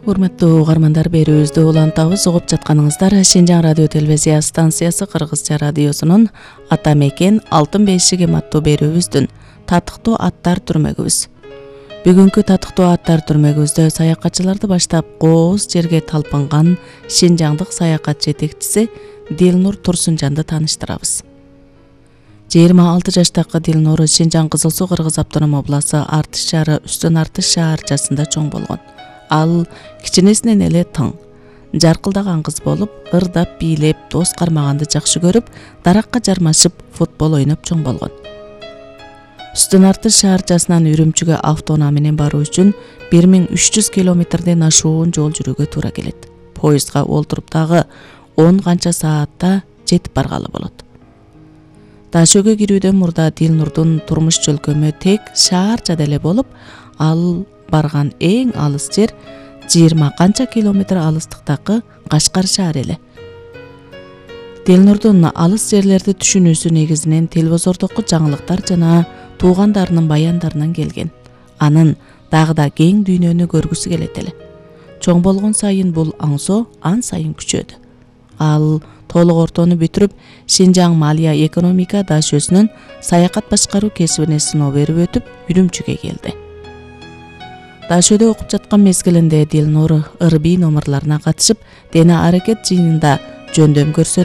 Урматтуу угармандар, берүүбүздү улантабыз. Угуп жатканыңыздар Шинжаң радио телевизия станциясы Кыргызча радиосунун Ата мекен Алтын бешигим аттуу берүүбүздүн татыктуу аттар түрмөгүбүз. Бүгүнкү татыктуу аттар түрмөгүбүздө саякатчыларды баштап кооз жерге талпынган шинжаңдык саякат жетекчиси Дилнур Турсунжанды тааныштырабыз. 26 жаштагы Дилнур Шинжаң Кызыл Суу Кыргыз автоном обласы Артыш шаары Үстөн Артыш шаарчасында чоң болгон. Ал кичинесинен эле тың, жаркылдаган кыз болуп, ырдап, бийлеп, дос кармаганды жакшы көрүп, даракка жармашып, футбол ойноп чоң болгон. Үстөн Артыш шаарчасынан Үрүмчүгө автоунаа менен баруу үчүн 1300 километрден ашуун жол жүрүүгө туура келет. Поездга олтуруп дагы 10 канча саатта жетип баргалы болот. Дашөөгө кирүүдөн мурда Дилнурдун турмуш жөлкөмү тек шаарча деле болуп, ал барган эң алыс жер 20 канча километр алыстыктагы Кашкар шаары эле. Дилнурдун алыс жерлерди түшүнүүсү негизинен телевизордогу жаңылыктар жана туугандарынын баяндарынан келген. Анын дагы да кең дүйнөнү көргүсү келет эле. Чоң болгон сайын бул аңсоо ан сайын күчөдү. Ал толук ортону бүтүрүп, Шинжаң Малия экономика дашөсүнүн саякат башкаруу кесибине сыноо берип өтүп, Үрүмчүгө келди. Дашөдө окуп жаткан мезгилинде Дилнур ырбий номурларына катышып, дене аракет жыйынында жөндөм көрсө